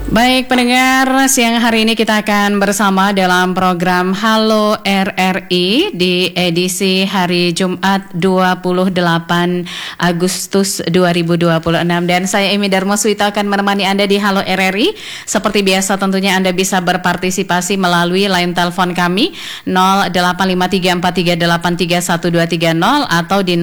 Baik pendengar, siang hari ini kita akan bersama dalam program Halo RRI di edisi hari Jumat 28 Agustus 2026. Dan saya Emi Darmoswito akan menemani Anda di Halo RRI. Seperti biasa tentunya Anda bisa berpartisipasi melalui line telepon kami 085343831230 atau di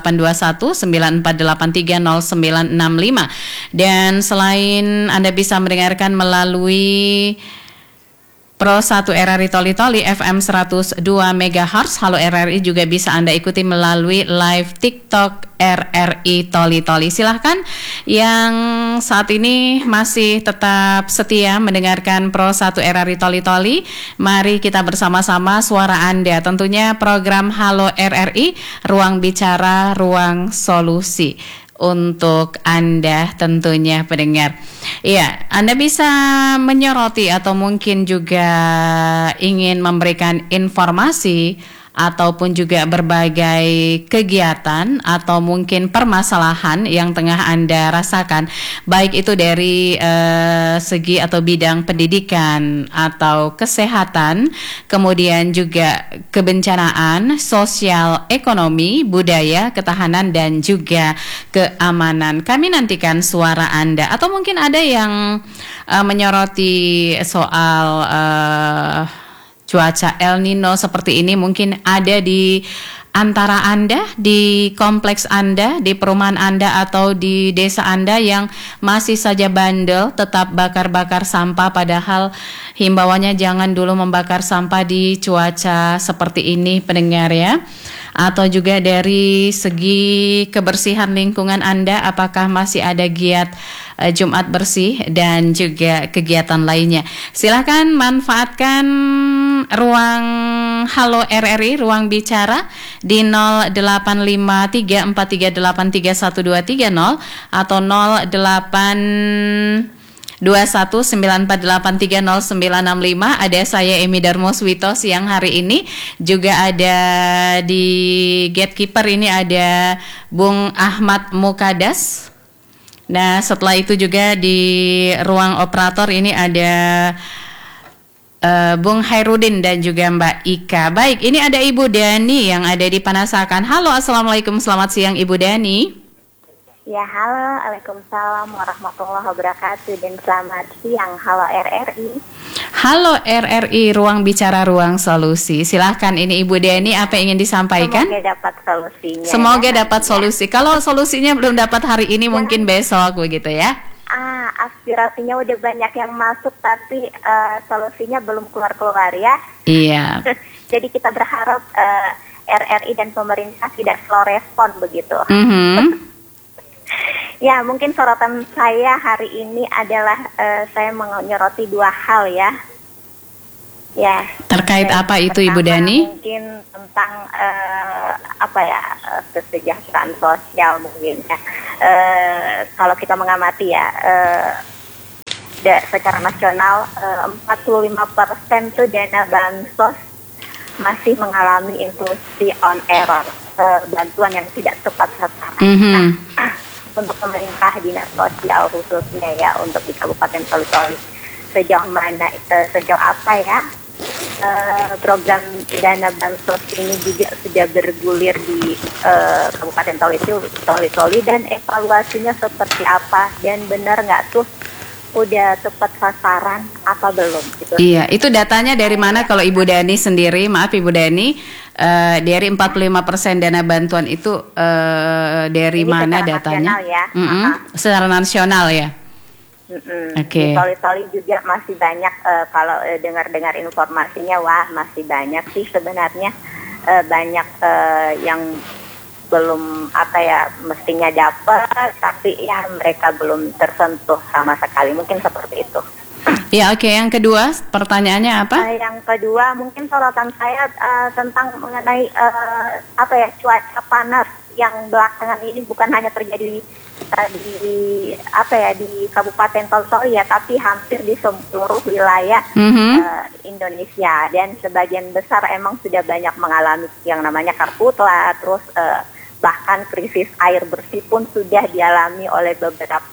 082194830965. Dan selain Anda bisa mendengarkan melalui Pro 1 RRI Toli Toli FM 102 MHz, Halo RRI juga bisa Anda ikuti melalui live TikTok RRI Toli Toli. Silahkan yang saat ini masih tetap setia mendengarkan Pro 1 RRI Toli Toli, mari kita bersama-sama suara Anda. Tentunya program Halo RRI, ruang bicara, ruang solusi untuk Anda tentunya pendengar. Iya, Anda bisa menyoroti atau mungkin juga ingin memberikan informasi ataupun juga berbagai kegiatan atau mungkin permasalahan yang tengah Anda rasakan, baik itu dari segi atau bidang pendidikan atau kesehatan, kemudian juga kebencanaan, sosial, ekonomi, budaya, ketahanan, dan juga keamanan. Kami nantikan suara Anda. Atau mungkin ada yang menyoroti soal cuaca El Nino seperti ini, mungkin ada di antara Anda, di kompleks Anda, di perumahan Anda atau di desa Anda yang masih saja bandel tetap bakar-bakar sampah, padahal himbauannya jangan dulu membakar sampah di cuaca seperti ini pendengar ya. Atau juga dari segi kebersihan lingkungan Anda, apakah masih ada giat Jumat bersih dan juga kegiatan lainnya. Silakan manfaatkan ruang Halo RRI, ruang bicara di 085343831230 atau 082194830965. Ada saya Emi Darmoswito siang hari ini. Juga ada di gatekeeper ini ada Bung Ahmad Mukadas. Nah, setelah itu juga di ruang operator ini ada Bung Hairudin dan juga Mbak Ika. Baik, ini ada Ibu Dani yang ada di Panasakan. Halo, Assalamualaikum, selamat siang Ibu Dani. Ya, halo, Waalaikumsalam warahmatullahi wabarakatuh, dan selamat siang, Halo RRI. Halo RRI, ruang bicara, ruang solusi. Silahkan, ini Ibu Dani, apa yang ingin disampaikan? Semoga dapat solusinya. Semoga dapat solusi. Kalau solusinya belum dapat hari ini, mungkin besok begitu ya. Aspirasinya udah banyak yang masuk, tapi solusinya belum keluar-keluar ya. Iya. Jadi kita berharap RRI dan pemerintah tidak slow respon begitu. Ya, mungkin sorotan saya hari ini adalah saya menyoroti dua hal ya. Ya. Terkait apa itu Ibu Dani? Mungkin tentang kesejahteraan sosial mungkin ya. Kalau kita mengamati ya, secara nasional 45% tuh dana bansos masih mengalami inklusi on error, bantuan yang tidak tepat sasaran. Untuk pemerintah dinas sosial khususnya ya, untuk di Kabupaten Toli Toli, sejauh apa ya program dana bansos ini juga sudah bergulir di Kabupaten Toli Toli, dan evaluasinya seperti apa, dan benar nggak tuh udah tepat sasaran apa belum gitu. Iya, itu datanya dari mana kalau Ibu Dani sendiri? Maaf Ibu Dani, dari 45% dana bantuan itu dari ini mana datanya? Ya. Secara nasional ya. Oke. Di Toli juga masih banyak, kalau dengar informasinya, wah masih banyak sih sebenarnya, banyak yang belum mestinya dapat, tapi ya mereka belum tersentuh sama sekali, mungkin seperti itu. Ya, oke. Yang kedua, pertanyaannya apa? Yang kedua, mungkin sorotan saya tentang mengenai cuaca panas yang belakangan ini bukan hanya terjadi di Kabupaten Toli Toli ya, tapi hampir di seluruh wilayah Indonesia, dan sebagian besar emang sudah banyak mengalami yang namanya karhutla, terus bahkan krisis air bersih pun sudah dialami oleh beberapa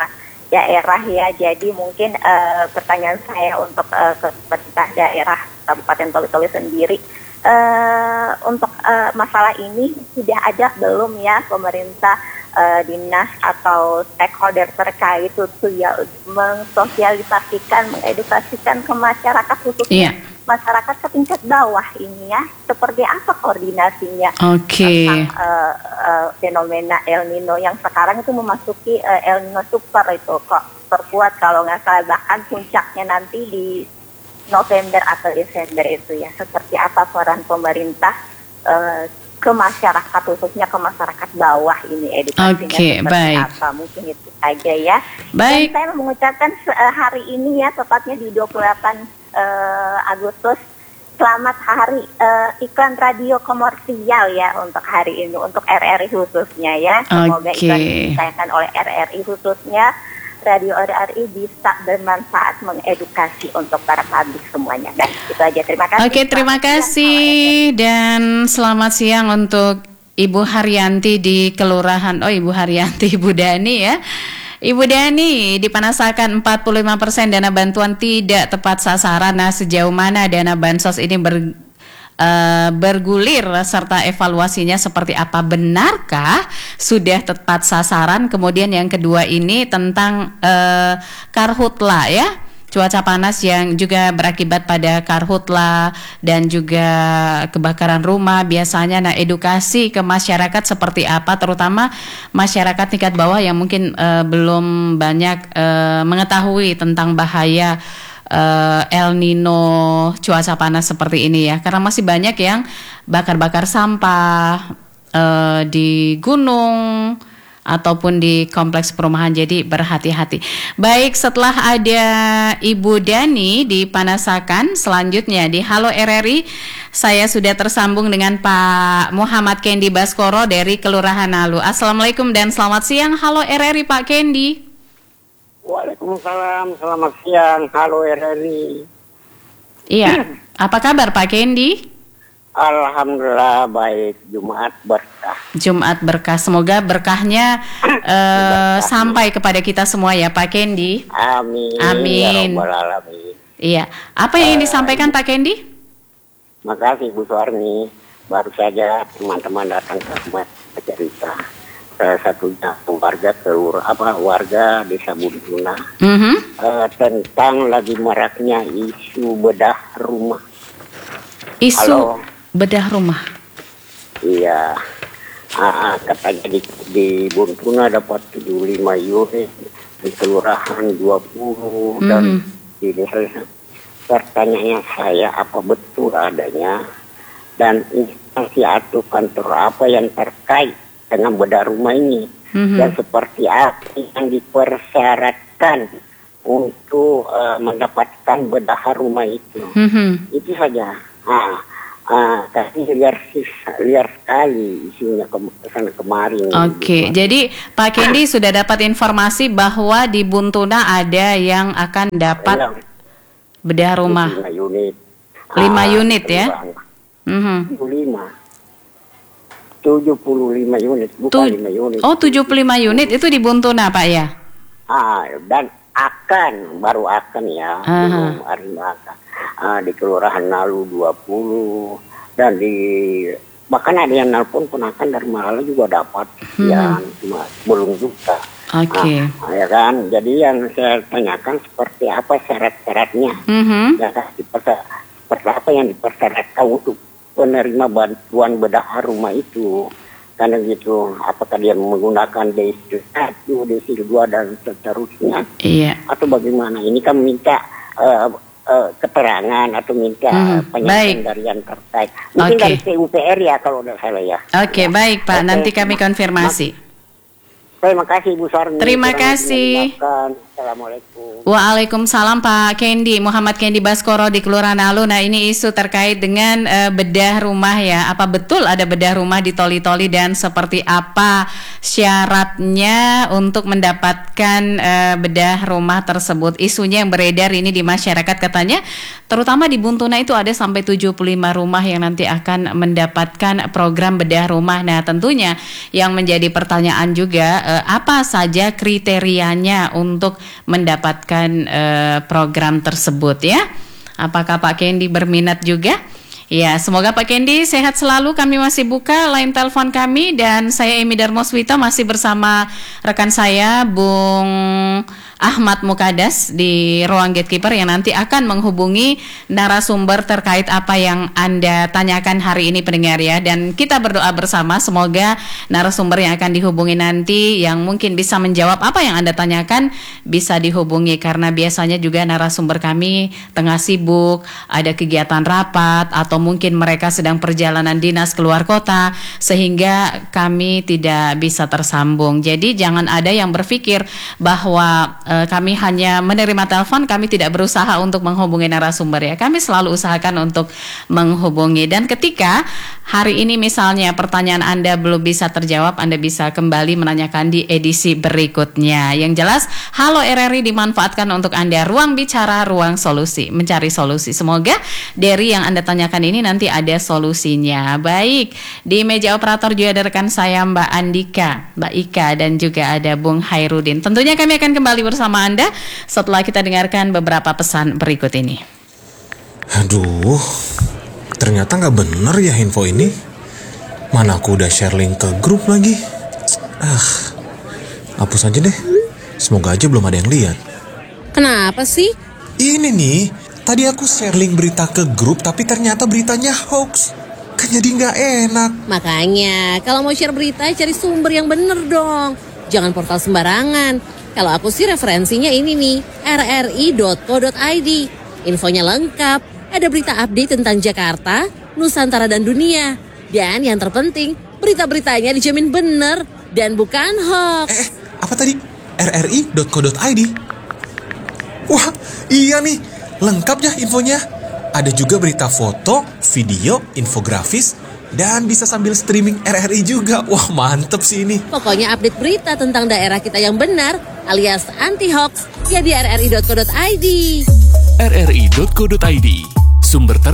daerah ya. Jadi mungkin pertanyaan saya untuk ke pemerintah daerah Kabupaten Toli-Toli sendiri, untuk masalah ini sudah ada belum ya pemerintah, dinas atau stakeholder terkait itu ya mensosialisasikan, mengedukasikan ke masyarakat, khususnya masyarakat ke tingkat bawah ini ya, seperti apa koordinasinya tentang fenomena El Nino yang sekarang itu memasuki El Nino Super itu kok terkuat kalau nggak salah, bahkan puncaknya nanti di November atau Desember itu ya. Seperti apa peran pemerintah ke masyarakat, khususnya ke masyarakat bawah ini, edukasinya seperti apa, mungkin itu saja ya. Baik. Dan saya mengucapkan hari ini ya, tepatnya di 28 Agustus, selamat hari iklan radio komersial ya untuk hari ini, untuk RRI khususnya ya. Semoga iklan ditayangkan oleh RRI khususnya, radio RRI bisa bermanfaat, mengedukasi untuk para publik semuanya. Dan itu aja, terima kasih. Oke, terima kasih dan selamat siang untuk Ibu Haryanti di Kelurahan, Ibu Haryanti, Ibu Dani ya. Ibu Dani, di Panasakan 45% dana bantuan tidak tepat sasaran. Nah, sejauh mana dana bansos ini bergulir serta evaluasinya seperti apa? Benarkah sudah tepat sasaran? Kemudian yang kedua ini tentang karhutla ya, cuaca panas yang juga berakibat pada karhutla dan juga kebakaran rumah biasanya. Nah, edukasi ke masyarakat seperti apa, terutama masyarakat tingkat bawah yang mungkin belum banyak mengetahui tentang bahaya El Nino, cuaca panas seperti ini ya, karena masih banyak yang bakar-bakar sampah di gunung ataupun di kompleks perumahan, jadi berhati-hati. Baik, setelah ada Ibu Dani di Panasakan, selanjutnya di Halo RRI saya sudah tersambung dengan Pak Muhammad Kendi Baskoro dari Kelurahan Nalu. Assalamualaikum dan selamat siang. Halo RRI Pak Kendi. Waalaikumsalam, selamat siang. Halo RRI. Iya, apa kabar Pak Kendi? Alhamdulillah baik, Jumat berkah. Jumat berkah, semoga berkahnya sampai kepada kita semua ya Pak Kendi. Amin. Amin. Ya Rabbal Alamin. Iya, apa yang disampaikan Pak Kendi? Makasih Bu Suarni. Baru saja teman-teman datang ke rumah cerita. Salah satunya warga Desa Buntuna tentang lagi maraknya isu bedah rumah. Isu bedah rumah. Iya. Katanya di Buntuna dapat 75 unit, di kelurahan 20 dan di desa. Pertanyaannya saya, apa betul adanya dan instansi atau kantor apa yang terkait dengan bedah rumah ini, dan seperti apa yang dipersyaratkan untuk mendapatkan bedah rumah itu. Itu saja. Tapi liar sekali isunya kesana kemarin. Oke, jadi Pak Kendi sudah dapat informasi bahwa di Buntuna ada yang akan dapat bedah rumah 5 unit. 5 unit ya? 75 unit, bukan 5 unit. Oh, 75 unit itu di Buntuna Pak ya? Dan baru akan ya, belum hari akan. Di Kelurahan Nalu 20 dan bahkan ada yang nelpon ponakan dari Malala juga dapat, ya belum juga. Oke. Ya kan, jadi yang saya tanyakan seperti apa syarat-syaratnya, ya kan, seperti apa yang dipersyaratkan untuk penerima bantuan bedah rumah itu, karena gitu, apakah dia menggunakan D1, D2 dan seterusnya, atau bagaimana? Ini kan minta keterangan atau minta penyampaian dari yang terkait. Mungkin dari PUPR ya kalau tidak salah ya. Oke, baik Pak, nanti kami konfirmasi. Terima kasih Bu Sarni. Terima kasih. Assalamualaikum. Waalaikumsalam Pak Kendi, Muhammad Kendi Baskoro di Kelurahan Alu. Nah, ini isu terkait dengan bedah rumah ya. Apa betul ada bedah rumah di Toli-Toli dan seperti apa syaratnya untuk mendapatkan bedah rumah tersebut? Isunya yang beredar ini di masyarakat katanya, terutama di Buntuna itu ada sampai 75 rumah yang nanti akan mendapatkan program bedah rumah. Nah, tentunya yang menjadi pertanyaan juga apa saja kriterianya untuk mendapatkan program tersebut ya. Apakah Pak Kendi berminat juga? Ya, semoga Pak Kendi sehat selalu. Kami masih buka line telepon kami dan saya Emi Darmoswito masih bersama rekan saya Bung Ahmad Mukadas di ruang gatekeeper yang nanti akan menghubungi narasumber terkait apa yang Anda tanyakan hari ini pendengar ya. Dan kita berdoa bersama semoga narasumber yang akan dihubungi nanti yang mungkin bisa menjawab apa yang Anda tanyakan bisa dihubungi, karena biasanya juga narasumber kami tengah sibuk, ada kegiatan rapat atau mungkin mereka sedang perjalanan dinas keluar kota sehingga kami tidak bisa tersambung. Jadi jangan ada yang berpikir bahwa kami hanya menerima telepon, kami tidak berusaha untuk menghubungi narasumber ya. Kami selalu usahakan untuk menghubungi. Dan ketika hari ini misalnya pertanyaan Anda belum bisa terjawab, Anda bisa kembali menanyakan di edisi berikutnya. Yang jelas, Halo RRI dimanfaatkan untuk Anda, ruang bicara, ruang solusi, mencari solusi. Semoga dari yang Anda tanyakan ini nanti ada solusinya. Baik, di meja operator juga ada rekan saya Mbak Andika, Mbak Ika, dan juga ada Bung Hairudin. Tentunya kami akan kembali bersama Anda setelah kita dengarkan beberapa pesan berikut ini. Aduh, ternyata nggak bener ya info ini. Mana aku udah share link ke grup lagi. Hapus aja deh. Semoga aja belum ada yang lihat. Kenapa sih? Ini nih, tadi aku share link berita ke grup tapi ternyata beritanya hoax. Kan jadi nggak enak. Makanya, kalau mau share berita cari sumber yang bener dong. Jangan portal sembarangan. Kalau aku sih referensinya ini nih, rri.co.id. Infonya lengkap, ada berita update tentang Jakarta, Nusantara dan dunia. Dan yang terpenting, berita-beritanya dijamin bener dan bukan hoax. Apa tadi? rri.co.id? Wah, iya nih, lengkap ya infonya. Ada juga berita foto, video, infografis, dan bisa sambil streaming RRI juga. Wah, mantep sih ini. Pokoknya update berita tentang daerah kita yang benar alias anti-hoax ya di rri.co.id. rri.co.id, sumber terbaik